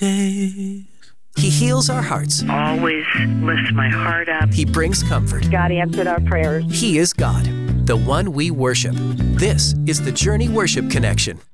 days. He heals our hearts. Always lifts my heart up. He brings comfort. God answered our prayers. He is God, the one we worship. This is the Journey Worship Connection.